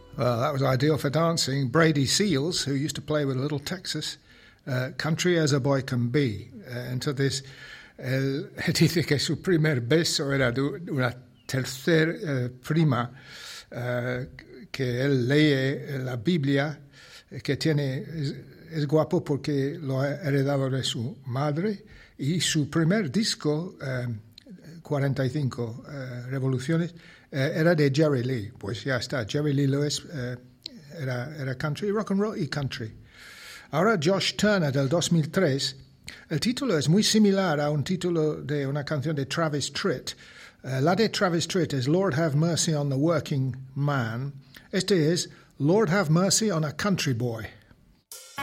Well, that was ideal for dancing. Brady Seals, who used to play with Little Texas, Country as a Boy Can Be. Entonces, él dice que su primer beso era de una tercer prima, que él lee la Biblia, que es guapo porque lo ha heredado de su madre, y su primer disco, 45 revoluciones, era de Jerry Lee. Pues ya está, Jerry Lee Lewis era country, rock and roll y country. Ahora Josh Turner del 2003, el título es muy similar a un título de una canción de Travis Tritt. La de Travis Tritt es Lord Have Mercy on the Working Man. Este es Lord Have Mercy on a Country Boy.